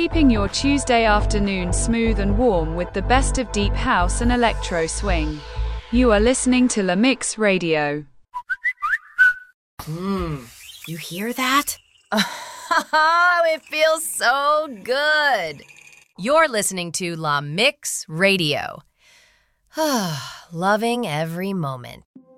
keeping your Tuesday afternoon smooth and warm with the best of deep house and electro swing. You are listening to La Mix Radio. You hear that? It feels so good. You're listening to La Mix Radio. Loving every moment.